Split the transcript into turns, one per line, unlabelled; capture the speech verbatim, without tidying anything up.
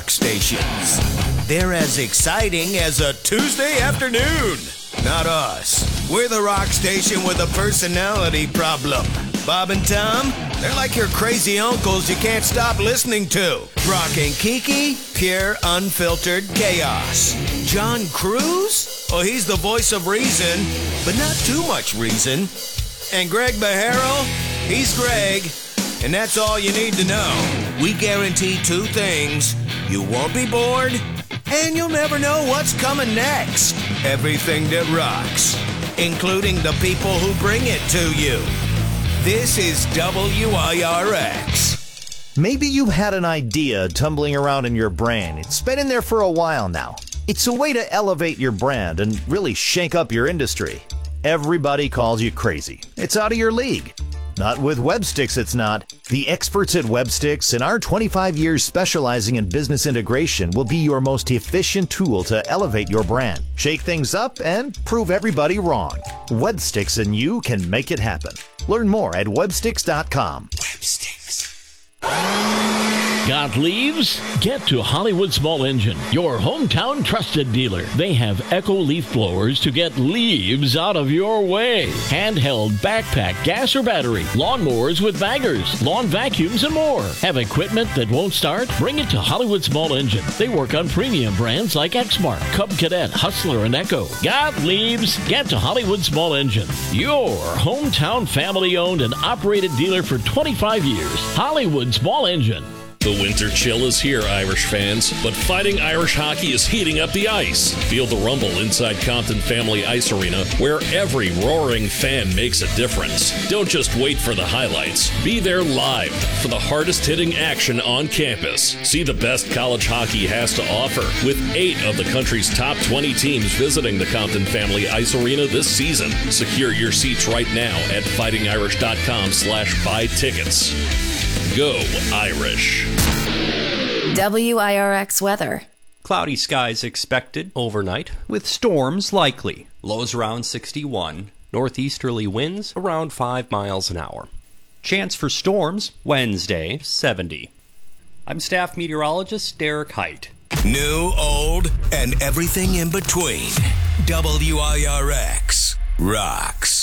rock stations. They're as exciting as a Tuesday afternoon. Not us. We're the rock station with a personality problem. Bob and Tom, they're like your crazy uncles you can't stop listening to. Brock and Kiki, pure unfiltered chaos. John Cruz? Oh, he's the voice of reason, but not too much reason. And Greg Beharo? He's Greg, and that's all you need to know. We guarantee two things. You won't be bored, and you'll never know what's coming next. Everything that rocks, including the people who bring it to you. This is W I R X.
Maybe you had an idea tumbling around in your brain. It's been in there for a while now. It's a way to elevate your brand and really shake up your industry. Everybody calls you crazy. It's out of your league. Not with Websticks, it's not. The experts at Websticks and our twenty-five years specializing in business integration will be your most efficient tool to elevate your brand, shake things up, and prove everybody wrong. Websticks and you can make it happen. Learn more at websticks dot com.
Websticks.
Got leaves? Get to Hollywood Small Engine, your hometown trusted dealer. They have Echo leaf blowers to get leaves out of your way. Handheld, backpack, gas or battery, lawnmowers with baggers, lawn vacuums, and more. Have equipment that won't start? Bring it to Hollywood Small Engine. They work on premium brands like Exmark, Cub Cadet, Hustler, and Echo. Got leaves? Get to Hollywood Small Engine, your hometown family-owned and operated dealer for twenty-five years. Hollywood Small Engine.
The winter chill is here, Irish fans, but Fighting Irish Hockey is heating up the ice. Feel the rumble inside Compton Family Ice Arena, where every roaring fan makes a difference. Don't just wait for the highlights. Be there live for the hardest-hitting action on campus. See the best college hockey has to offer, with eight of the country's top twenty teams visiting the Compton Family Ice Arena this season. Secure your seats right now at fighting irish dot com slash buy tickets. Go Irish.
W I R X weather.
Cloudy skies expected overnight, with storms likely. Lows around sixty-one. Northeasterly winds around five miles an hour. Chance for storms Wednesday, seventy. I'm staff meteorologist Derek Height.
New, old, and everything in between. W I R X rocks.